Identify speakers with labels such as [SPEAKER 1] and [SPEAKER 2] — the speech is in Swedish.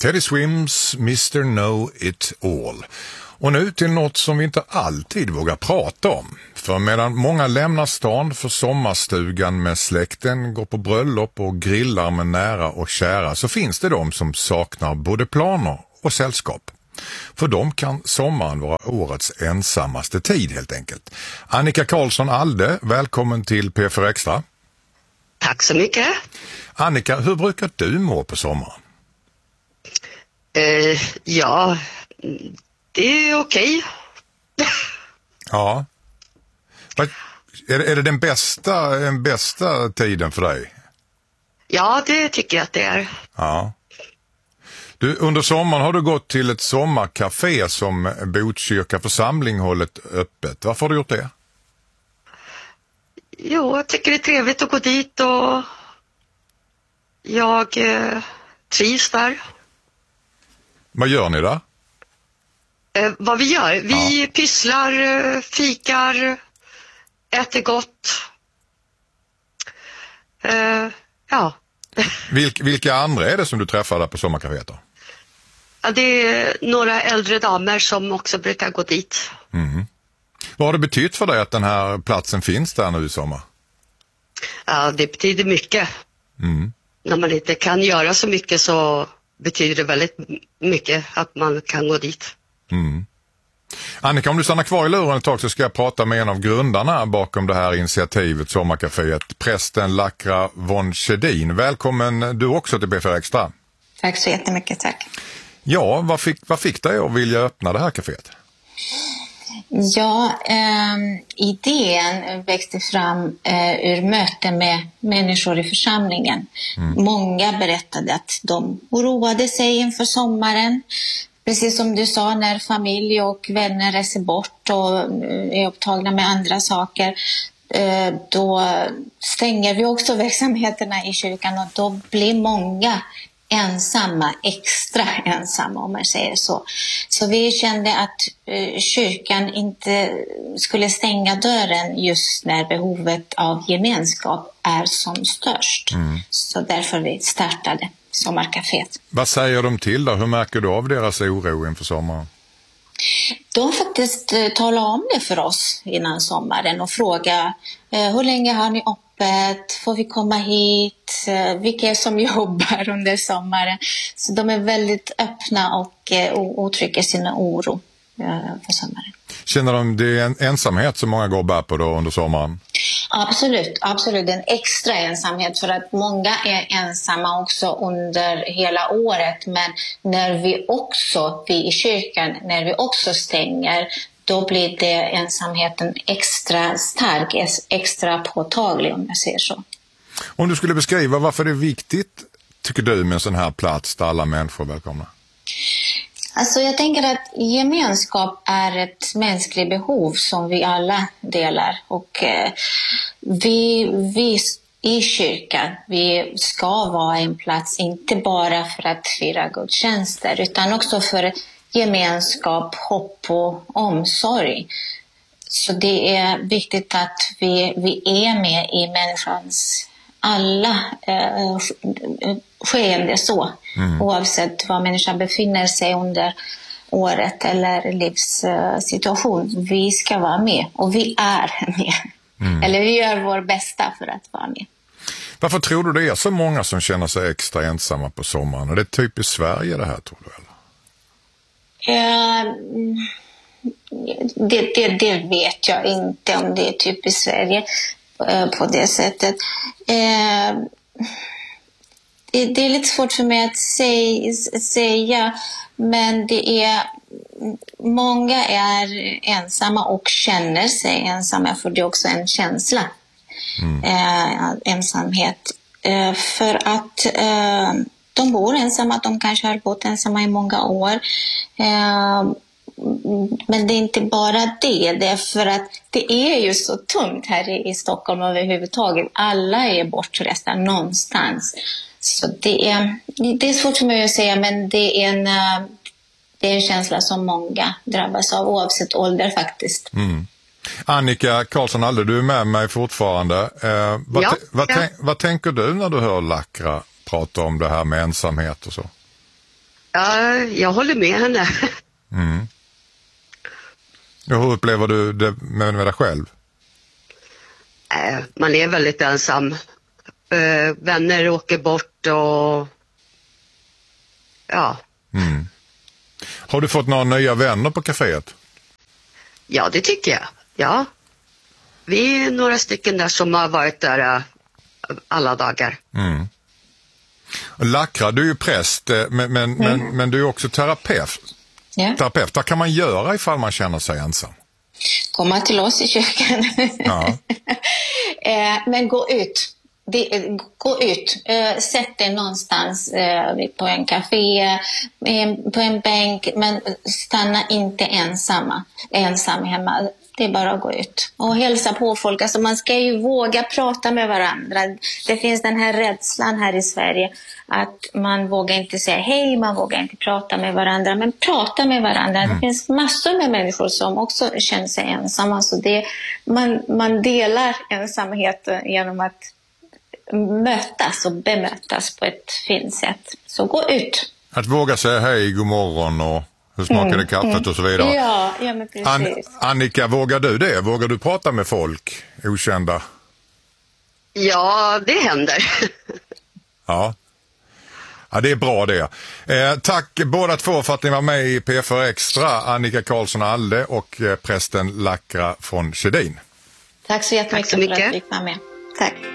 [SPEAKER 1] Teddy Swims Mr. Know It All. Och nu till något som vi inte alltid vågar prata om. För medan många lämnar stan för sommarstugan med släkten, går på bröllop och grillar med nära och kära, så finns det de som saknar både planer och sällskap. För dem kan sommaren vara årets ensammaste tid helt enkelt. Annika Karlsson Alde, välkommen till P4 Extra.
[SPEAKER 2] Tack så mycket.
[SPEAKER 1] Annika, hur brukar du må på sommaren?
[SPEAKER 2] Ja, det är okej.
[SPEAKER 1] Ja. Är det den bästa tiden för dig?
[SPEAKER 2] Ja, det tycker jag att det är.
[SPEAKER 1] Ja. Du, under sommaren har du gått till ett sommarcafé som Botkyrka församling hållit öppet. Varför har du gjort det?
[SPEAKER 2] Jo, jag tycker det är trevligt att gå dit och jag trivs där.
[SPEAKER 1] Vad gör ni där?
[SPEAKER 2] Vad vi gör? Vi pysslar, fikar, äter gott. Ja.
[SPEAKER 1] Vilka andra är det som du träffar där på sommarcaféet då?
[SPEAKER 2] Ja, det är några äldre damer som också brukar gå dit.
[SPEAKER 1] Mm. Vad har det betytt för dig att den här platsen finns där nu i sommar?
[SPEAKER 2] Ja, det betyder mycket.
[SPEAKER 1] Mm.
[SPEAKER 2] När man inte kan göra så mycket så betyder det väldigt mycket att man kan gå dit.
[SPEAKER 1] Mm. Annika, om du stannar kvar i luren ett tag så ska jag prata med en av grundarna bakom det här initiativet Sommarcaféet, prästen Lakra von Skedin. Välkommen du också till P4 Extra.
[SPEAKER 3] Tack så jättemycket, tack.
[SPEAKER 1] Ja, vad fick dig att vilja öppna det här kaféet?
[SPEAKER 3] Ja, idén växte fram ur möte med människor i församlingen. Många berättade att de oroade sig inför sommaren. Precis som du sa, när familj och vänner reser bort och är upptagna med andra saker, då stänger vi också verksamheterna i kyrkan och då blir många ensamma, extra ensamma om man säger så. Så vi kände att kyrkan inte skulle stänga dörren just när behovet av gemenskap är som störst. Så därför vi startade Sommarcaféet.
[SPEAKER 1] Vad säger de till då? Hur märker du av deras oro inför sommaren?
[SPEAKER 3] De faktiskt talar om det för oss innan sommaren och frågar hur länge har ni öppet? Får vi komma hit? Vilka är som jobbar under sommaren? Så de är väldigt öppna och uttrycker sin oro för sommaren.
[SPEAKER 1] Känner de det är en ensamhet som många går bär på då under sommaren?
[SPEAKER 3] Absolut. En extra ensamhet för att många är ensamma också under hela året. Men när vi i kyrkan, när vi också stänger, då blir det ensamheten extra stark, extra påtaglig om jag säger så.
[SPEAKER 1] Om du skulle beskriva varför det är viktigt, tycker du, med en sån här plats där alla människor är välkomna?
[SPEAKER 3] Alltså jag tänker att gemenskap är ett mänskligt behov som vi alla delar och vi i kyrkan, vi ska vara en plats inte bara för att fira gudstjänster utan också för gemenskap, hopp och omsorg. Så det är viktigt att vi är med i människans alla skeende så. Oavsett var människan befinner sig under året eller livssituation. Vi ska vara med och vi är med. Eller vi gör vår bästa för att vara med.
[SPEAKER 1] Varför tror du det är så många som känner sig extra ensamma på sommaren? Är det typiskt Sverige det här, tror du? Eller?
[SPEAKER 3] Det vet jag inte om det är typiskt Sverige på det sättet. Det är lite svårt för mig att säga, men det är många är ensamma och känner sig ensamma, för det är också en känsla, ensamhet, för att de bor ensamma, de kanske har bott ensamma i många år, men det är inte bara det är för att det är ju så tungt här i Stockholm överhuvudtaget. Alla är bortresta någonstans. Så det är svårt för mig att säga, men det är en känsla som många drabbas av oavsett ålder faktiskt.
[SPEAKER 1] Annika Karlsson Alde, du är med mig fortfarande. Vad tänker du när du hör Lakra prata om det här med ensamhet och så?
[SPEAKER 2] Ja, jag håller med henne.
[SPEAKER 1] Mm. Och hur upplever du det med dig själv?
[SPEAKER 2] Man är väldigt ensam. Vänner åker bort och ja.
[SPEAKER 1] Mm. Har du fått några nya vänner på kaféet?
[SPEAKER 2] Ja, det tycker jag. Ja. Vi är några stycken där som har varit där alla dagar.
[SPEAKER 1] Mm. Lackra, du är ju präst, men du är också terapeut.
[SPEAKER 3] Ja.
[SPEAKER 1] Terapeut, vad kan man göra ifall man känner sig ensam?
[SPEAKER 3] Komma till oss i kyrkan.
[SPEAKER 1] Ja.
[SPEAKER 3] Men gå ut. Gå ut. Sätt dig någonstans på en café, på en bänk, men stanna inte ensam hemma. Det är bara att gå ut och hälsa på folk. Alltså man ska ju våga prata med varandra. Det finns den här rädslan här i Sverige att man vågar inte säga hej, man vågar inte prata med varandra. Men prata med varandra. Det finns massor med människor som också känner sig ensamma. Så man delar ensamheten genom att mötas och bemötas på ett fint sätt. Så gå ut.
[SPEAKER 1] Att våga säga hej, god morgon och hur smakade kaffet och så vidare.
[SPEAKER 3] Ja men precis.
[SPEAKER 1] Annika, vågar du det? Vågar du prata med folk, okända?
[SPEAKER 2] Ja, det händer.
[SPEAKER 1] Ja. Ja, det är bra det. Tack båda två för att ni var med i P4 Extra, Annika Karlsson Alde och prästen Lackra från Sjödin.
[SPEAKER 3] Tack så jättemycket för att vi fick vara med. Tack.